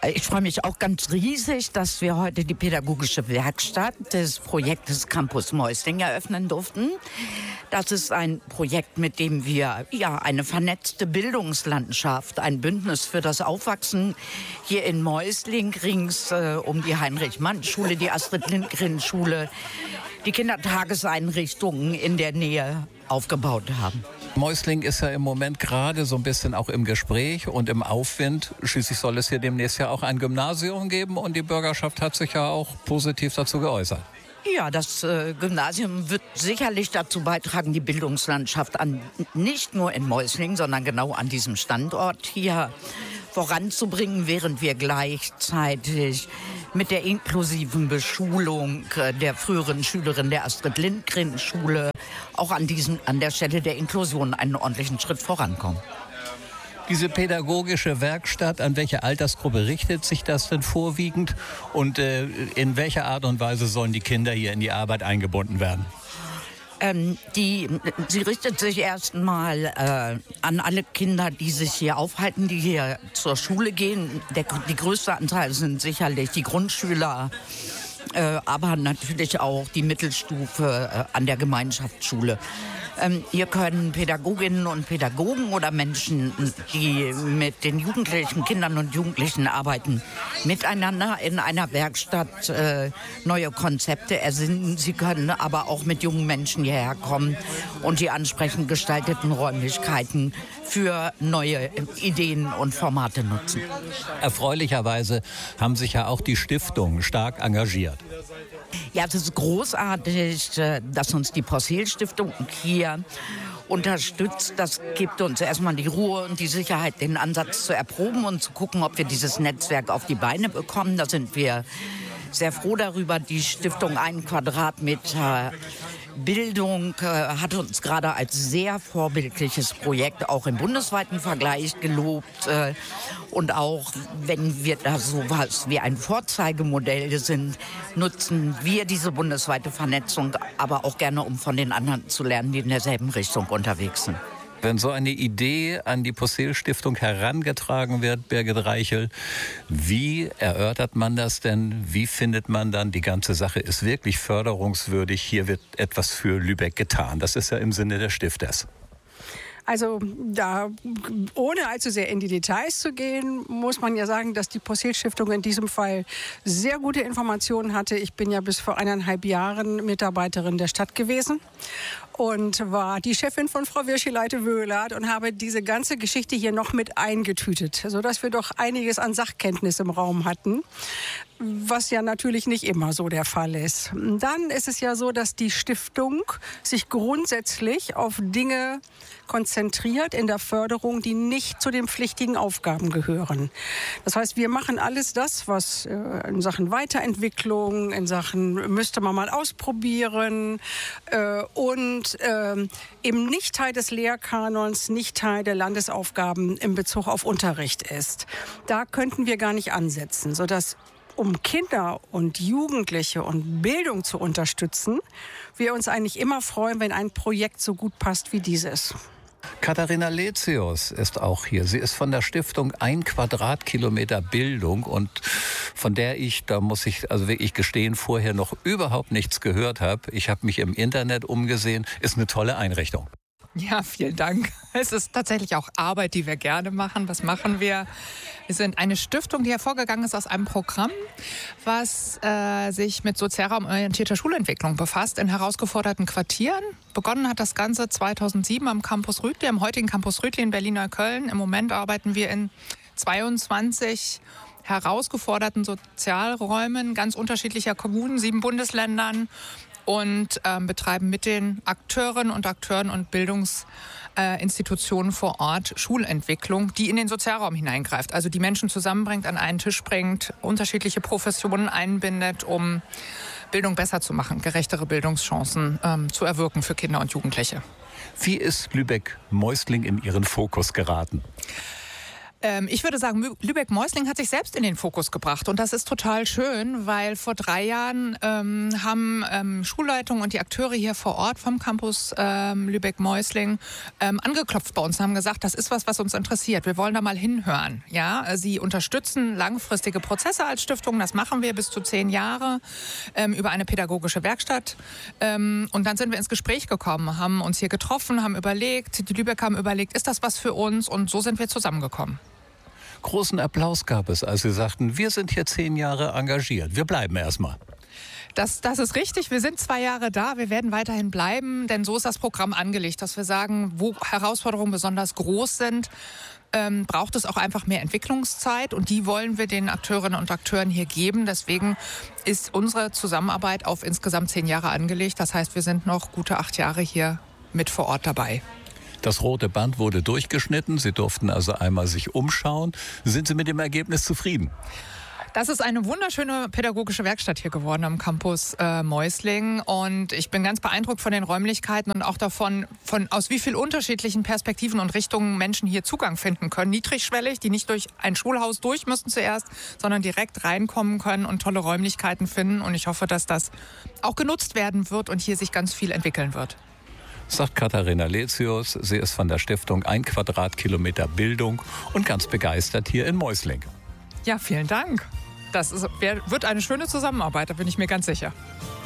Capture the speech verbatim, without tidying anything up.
Ich freue mich auch ganz riesig, dass wir heute die pädagogische Werkstatt des Projektes Campus Meusling eröffnen durften. Das ist ein Projekt, mit dem wir ja eine vernetzte Bildungslandschaft, ein Bündnis für das Aufwachsen hier in Meusling, rings äh, um die Heinrich-Mann-Schule, die Astrid-Lindgren-Schule, die Kindertageseinrichtungen in der Nähe aufgebaut haben. Meusling ist ja im Moment gerade so ein bisschen auch im Gespräch und im Aufwind. Schließlich soll es hier demnächst ja auch ein Gymnasium geben und die Bürgerschaft hat sich ja auch positiv dazu geäußert. Ja, das äh, Gymnasium wird sicherlich dazu beitragen, die Bildungslandschaft an, nicht nur in Meusling, sondern genau an diesem Standort hier voranzubringen, während wir gleichzeitig mit der inklusiven Beschulung der früheren Schülerin der Astrid-Lindgren-Schule auch an, diesen, an der Stelle der Inklusion einen ordentlichen Schritt vorankommen. Diese pädagogische Werkstatt, an welche Altersgruppe richtet sich das denn vorwiegend? Und äh, in welcher Art und Weise sollen die Kinder hier in die Arbeit eingebunden werden? Ähm, die, sie richtet sich erstmal äh, an alle Kinder, die sich hier aufhalten, die hier zur Schule gehen. Der, die größte Anteil sind sicherlich die Grundschüler, äh, aber natürlich auch die Mittelstufe äh, an der Gemeinschaftsschule. Ähm, hier können Pädagoginnen und Pädagogen oder Menschen, die mit den Jugendlichen, Kindern und Jugendlichen arbeiten, miteinander in einer Werkstatt äh, neue Konzepte ersinnen. Sie können aber auch mit jungen Menschen hierher kommen und die ansprechend gestalteten Räumlichkeiten für neue Ideen und Formate nutzen. Erfreulicherweise haben sich ja auch die Stiftungen stark engagiert. Ja, es ist großartig, dass uns die Possehl-Stiftung hier unterstützt. Das gibt uns erstmal die Ruhe und die Sicherheit, den Ansatz zu erproben und zu gucken, ob wir dieses Netzwerk auf die Beine bekommen. Da sind wir sehr froh darüber. Die Stiftung Ein Quadratmeter Bildung äh, hat uns gerade als sehr vorbildliches Projekt auch im bundesweiten Vergleich gelobt. Äh, und auch wenn wir da sowas wie ein Vorzeigemodell sind, nutzen wir diese bundesweite Vernetzung aber auch gerne, um von den anderen zu lernen, die in derselben Richtung unterwegs sind. Wenn so eine Idee an die Possehl-Stiftung herangetragen wird, Birgit Reichel, wie erörtert man das denn? Wie findet man dann, die ganze Sache ist wirklich förderungswürdig, hier wird etwas für Lübeck getan? Das ist ja im Sinne des Stifters. Also da, ohne allzu sehr in die Details zu gehen, muss man ja sagen, dass die Possehl-Stiftung in diesem Fall sehr gute Informationen hatte. Ich bin ja bis vor eineinhalb Jahren Mitarbeiterin der Stadt gewesen und war die Chefin von Frau Virscheleite-Wöhlert und habe diese ganze Geschichte hier noch mit eingetütet, sodass wir doch einiges an Sachkenntnis im Raum hatten, was ja natürlich nicht immer so der Fall ist. Dann ist es ja so, dass die Stiftung sich grundsätzlich auf Dinge konzentriert in der Förderung, die nicht zu den pflichtigen Aufgaben gehören. Das heißt, wir machen alles das, was äh, in Sachen Weiterentwicklung, in Sachen müsste man mal ausprobieren äh, und äh, eben nicht Teil des Lehrkanons, nicht Teil der Landesaufgaben in Bezug auf Unterricht ist. Da könnten wir gar nicht ansetzen, sodass um Kinder und Jugendliche und Bildung zu unterstützen, wir uns eigentlich immer freuen, wenn ein Projekt so gut passt wie dieses. Katharina Lezius ist auch hier. Sie ist von der Stiftung Ein Quadratkilometer Bildung und von der ich, da muss ich also wirklich gestehen, vorher noch überhaupt nichts gehört habe. Ich habe mich im Internet umgesehen. Ist eine tolle Einrichtung. Ja, vielen Dank. Es ist tatsächlich auch Arbeit, die wir gerne machen. Was machen wir? Wir sind eine Stiftung, die hervorgegangen ist aus einem Programm, was äh, sich mit sozialraumorientierter Schulentwicklung befasst in herausgeforderten Quartieren. Begonnen hat das Ganze zweitausendsieben am Campus Rütli, am heutigen Campus Rütli in Berlin-Neukölln. Im Moment arbeiten wir in zweiundzwanzig herausgeforderten Sozialräumen ganz unterschiedlicher Kommunen, sieben Bundesländern, und ähm, betreiben mit den Akteurinnen und Akteuren und Bildungsinstitutionen äh, vor Ort Schulentwicklung, die in den Sozialraum hineingreift. Also die Menschen zusammenbringt, an einen Tisch bringt, unterschiedliche Professionen einbindet, um Bildung besser zu machen, gerechtere Bildungschancen ähm, zu erwirken für Kinder und Jugendliche. Wie ist Lübeck-Meusling in Ihren Fokus geraten? Ähm, ich würde sagen, Lübeck-Mäusling hat sich selbst in den Fokus gebracht. Und das ist total schön, weil vor drei Jahren ähm, haben ähm, Schulleitungen und die Akteure hier vor Ort vom Campus ähm, Lübeck-Mäusling ähm, angeklopft bei uns und haben gesagt, das ist was, was uns interessiert. Wir wollen da mal hinhören. Ja, sie unterstützen langfristige Prozesse als Stiftung. Das machen wir bis zu zehn Jahre ähm, über eine pädagogische Werkstatt. Ähm, und dann sind wir ins Gespräch gekommen, haben uns hier getroffen, haben überlegt, die Lübecker haben überlegt, ist das was für uns? Und so sind wir zusammengekommen. Großen Applaus gab es, als Sie sagten, wir sind hier zehn Jahre engagiert. Wir bleiben erstmal. Das, das ist richtig. Wir sind zwei Jahre da. Wir werden weiterhin bleiben, denn so ist das Programm angelegt, dass wir sagen, wo Herausforderungen besonders groß sind, ähm, braucht es auch einfach mehr Entwicklungszeit. Und die wollen wir den Akteurinnen und Akteuren hier geben. Deswegen ist unsere Zusammenarbeit auf insgesamt zehn Jahre angelegt. Das heißt, wir sind noch gute acht Jahre hier mit vor Ort dabei. Das rote Band wurde durchgeschnitten. Sie durften also einmal sich umschauen. Sind Sie mit dem Ergebnis zufrieden? Das ist eine wunderschöne pädagogische Werkstatt hier geworden am Campus äh, Mäusling. Und ich bin ganz beeindruckt von den Räumlichkeiten und auch davon, von, aus wie vielen unterschiedlichen Perspektiven und Richtungen Menschen hier Zugang finden können. Niedrigschwellig, die nicht durch ein Schulhaus durch müssen zuerst, sondern direkt reinkommen können und tolle Räumlichkeiten finden. Und ich hoffe, dass das auch genutzt werden wird und hier sich ganz viel entwickeln wird. Sagt Katharina Letius. Sie ist von der Stiftung Ein Quadratkilometer Bildung und ganz begeistert hier in Mäusling. Ja, vielen Dank. Das ist, wird eine schöne Zusammenarbeit, da bin ich mir ganz sicher.